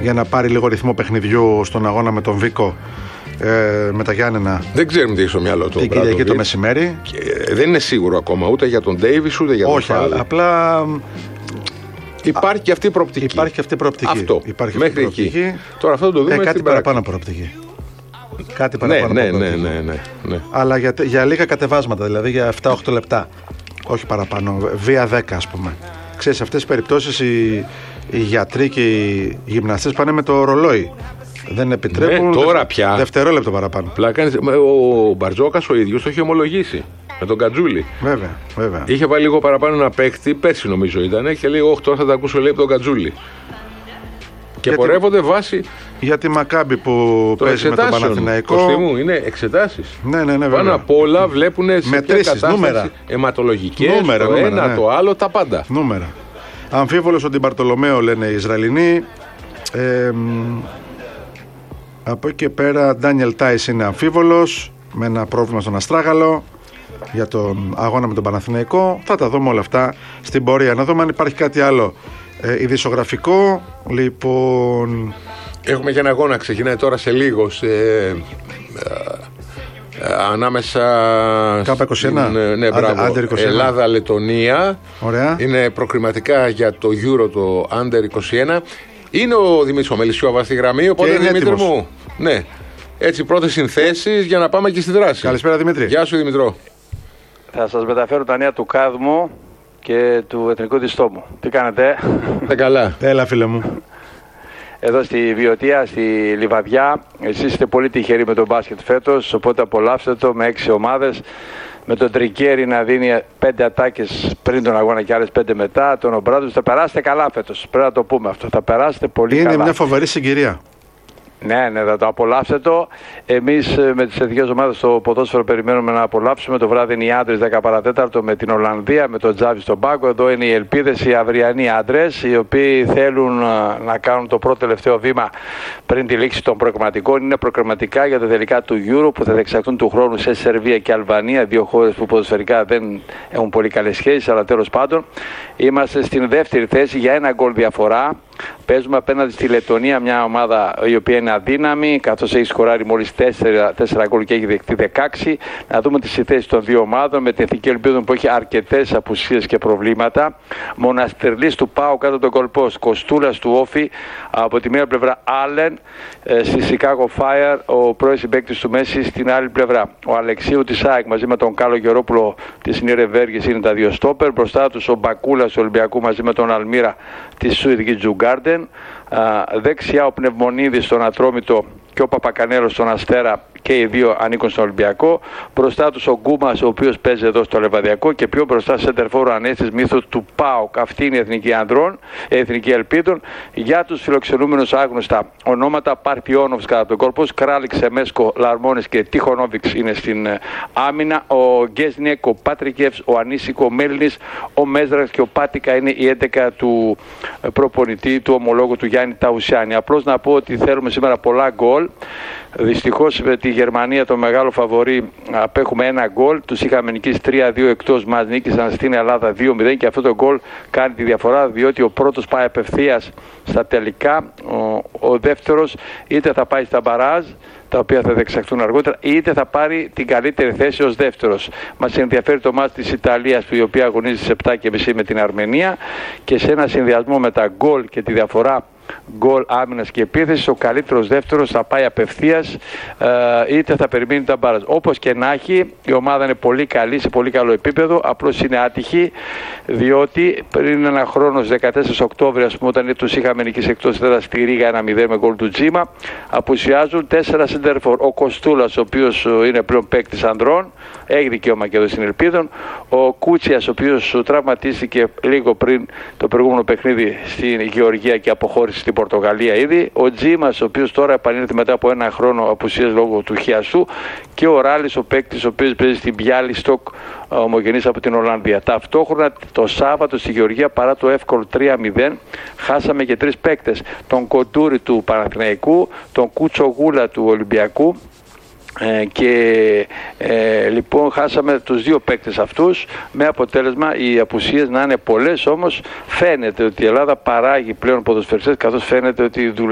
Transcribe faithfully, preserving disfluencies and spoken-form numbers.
για να πάρει λίγο ρυθμό παιχνιδιού στον αγώνα με τον Βίκο. Ε, με τα Γιάννενα. Δεν ξέρουμε τι έχει στο μυαλό του. Την Κυριακή το μεσημέρι. Και δεν είναι σίγουρο ακόμα ούτε για τον Ντέιβις ούτε για τον Όχι, Φάλ. απλά. Υπάρχει και αυτή η προοπτική. Υπάρχει και αυτή η προοπτική. Αυτό. Υπάρχει Μέχρι αυτή η προοπτική. εκεί. Τώρα αυτό το δούμε. Ε, κάτι στην παραπάνω προοπτική. Κάτι παραπάνω ναι, από ναι, ναι, ναι, ναι, ναι. Αλλά για, για λίγα κατεβάσματα, δηλαδή για επτά οχτώ λεπτά. Όχι παραπάνω, βία δέκα ας πούμε. Ξέρεις, σε αυτές τις περιπτώσεις οι, οι γιατροί και οι γυμναστές πάνε με το ρολόι. Δεν επιτρέπουν ναι, τώρα δε, πια. δευτερόλεπτο παραπάνω. Πλάκανες, ο Μπαρτζόκας ο ίδιος το έχει ομολογήσει. Με τον Κατζούλη. Βέβαια, βέβαια. Είχε πάει λίγο παραπάνω ένα παίκτη, πέρσι νομίζω ήταν, και λέει: Όχι, τώρα θα τα ακούσω λέει από τον Κατζούλη. Και γιατί, πορεύονται βάση. Για τη Μακάμπι που παίζει με τον Παναθηναϊκό. Κωστή μου, είναι εξετάσεις. Ναι, ναι, ναι. Πάνω απ' όλα βλέπουν σε ποια κατάσταση. Νούμερα. Αιματολογικές, νούμερα, το νούμερα, ένα, ναι. το άλλο, τα πάντα. Νούμερα. Αμφίβολος ο Ντιμπαρτολομέο λένε οι Ισραηλινοί. Ε, από εκεί και πέρα, Ντάνιελ Τάις είναι αμφίβολος με ένα πρόβλημα στον αστράγαλο για τον αγώνα με τον Παναθηναϊκό. Θα τα δούμε όλα αυτά στην πορεία. Να δούμε αν υπάρχει κάτι άλλο ε, ειδησιογραφικό. Λοιπόν, έχουμε και ένα αγώνα, ξεκινάει τώρα σε λίγο σε, ε, ε, ανάμεσα Κάπα είκοσι ένα στην, ναι, μπράβο, Ελλάδα-Λετωνία. Ωραία. Είναι προκριματικά για το Euro το Under είκοσι ένα. Είναι ο Δημήτρης ο Μελισσιώβας στη γραμμή, οπότε Δημήτρη μου, ναι, έτσι πρώτες συνθέσεις για να πάμε και στη δράση. Καλησπέρα Δημήτρη. Γεια σου Δημητρό. Θα σας μεταφέρω τα νέα του Κάδμου και του Εθνικού Διστόμου. Τι κάνετε? Τα καλά. Έλα φίλε μου. Εδώ στη Βιωτία, στη Λιβαδιά, εσείς είστε πολύ τυχεροί με τον μπάσκετ φέτος, οπότε απολαύστε το με έξι ομάδες. Με τον Τρικέρι να δίνει πέντε ατάκες πριν τον αγώνα και άλλες πέντε μετά. Τον Ομπράντος θα περάσετε καλά φέτος. Πρέπει να το πούμε αυτό. Θα περάσετε πολύ Είναι καλά. Είναι μια φοβερή συγκυρία. Ναι, ναι, θα το απολαύσετε το. Εμείς με τις εθνικές ομάδες στο ποδόσφαιρο περιμένουμε να απολαύσουμε. Το βράδυ είναι οι άντρες δέκα παρά τέταρτο με την Ολλανδία, με τον Τζάβι στον πάγκο. Εδώ είναι οι ελπίδες, οι αυριανοί άντρες, οι οποίοι θέλουν να κάνουν το πρώτο τελευταίο βήμα πριν τη λήξη των προκριματικών. Είναι προκριματικά για τα τελικά του Euro που θα διεξαχθούν του χρόνου σε Σερβία και Αλβανία, δύο χώρες που ποδοσφαιρικά δεν έχουν πολύ καλές σχέσεις, αλλά τέλος πάντων είμαστε στην δεύτερη θέση για ένα γκολ διαφορά. Παίζουμε απέναντι στη Λετωνία, μια ομάδα η οποία είναι αδύναμη, καθώς έχει σκοράρει μόλις τέσσερα γκολ και έχει δεχτεί δεκαέξι. Να δούμε τις θέσεις των δύο ομάδων με την Εθνική Ελπίδα που έχει αρκετές απουσίες και προβλήματα. Μοναστερλής του Πάου κάτω τον κολπός, Κοστούλας του Όφη, από τη μία πλευρά Άλεν, στη Chicago Fire ο πρώην συμπαίκτης του Μέση στην άλλη πλευρά. Ο Αλεξίου της ΑΕΚ μαζί με τον Κάλο Γερόπουλο της Νίρε Βέργης είναι τα δύο στόπερ. Μπροστά τους ο Μπακούλας του Ολυμπιακού μαζί με τον Αλμύρα της Σουηδικής Τζουγκάρντεν. Δεξιά ο Πνευμονίδης στον Ατρόμητο και ο Παπακανέλος στον Αστέρα, και οι δύο ανήκουν στον Ολυμπιακό. Μπροστά τους ο Γκούμας, ο οποίος παίζει εδώ στο Λεβαδιακό, και πιο μπροστά σεντερφόρο Ανέστης Μύθος του ΠΑΟΚ. Αυτή είναι η Εθνική Ανδρών, η Εθνική Ελπίδων. Για τους φιλοξενούμενους άγνωστα ονόματα: Παρπιόνοβς κατά τον κόλπο, Κράλιξ, Σεμέσκο, Λαρμόνης και Τιχονόβιξ είναι στην άμυνα. Ο Γκέσνιεκ, ο Πάτρικεφς, ο Ανίσικο, ο Μέλνης, ο Μέζρας και ο Πάτικα είναι η έντεκα του προπονητή, του ομολόγου του Γιάννη Ταουσιάνη. Απλώς να πω ότι θέλουμε σήμερα πολλά γκολ. Δυστυχώς με τη Γερμανία, το μεγάλο φαβορί, απέχουμε ένα γκολ. Τους είχαμε νικήσει τρία δύο εκτός μας, νίκησαν στην Ελλάδα δύο μηδέν και αυτό το γκολ κάνει τη διαφορά, διότι ο πρώτος πάει απευθείας στα τελικά, ο, ο δεύτερος είτε θα πάει στα μπαράζ, τα οποία θα διεξαχθούν αργότερα, είτε θα πάρει την καλύτερη θέση ως δεύτερος. Μας ενδιαφέρει το μάτς της Ιταλίας, η οποία αγωνίζει στις επτά και μισή με την Αρμενία, και σε ένα συνδυασμό με τα γκολ και τη διαφορά γκολ, άμυνας και επίθεσης, ο καλύτερος δεύτερος θα πάει απευθείας, ε, είτε θα περιμένει τα μπάρας. Όπως και να έχει, η ομάδα είναι πολύ καλή, σε πολύ καλό επίπεδο, απλώς είναι άτυχη, διότι πριν ένα χρόνο, στις δεκατέσσερις Οκτώβρη, ας πούμε, όταν τους είχαμε νικήσει εκτός έδρας στη Ρήγα ένα μηδέν με γκολ του Τζίμα, απουσιάζουν τέσσερα σεντερφόρ. Ο Κοστούλας, ο οποίος είναι πλέον παίκτης ανδρών, έχει δικαίωμα και εδώ στην Ελπίδων. Ο Κούτσιας, ο οποίος τραυματίστηκε λίγο πριν το προηγούμενο παιχνίδι στην Γεωργία και αποχώρησε στην Πορτογαλία ήδη. Ο Τζίμας, ο οποίος τώρα επανήλθε μετά από ένα χρόνο απουσίας λόγω του χιασού. Και ο Ράλης, ο παίκτης, ο οποίος παίζει στην Μπιάλιστοκ, ομογενής από την Ολλανδία. Ταυτόχρονα το Σάββατο στη Γεωργία, παρά το εύκολο τρία μηδέν, χάσαμε και τρεις παίκτες. Τον Κοντούρη του Παναθηναϊκού, τον Κουτσογούλα του Ολυμπιακού. Ε, και ε, λοιπόν χάσαμε τους δύο παίκτες αυτούς, με αποτέλεσμα οι απουσίες να είναι πολλές. Όμως φαίνεται ότι η Ελλάδα παράγει πλέον ποδοσφαιριστές, καθώς φαίνεται ότι δουλεύει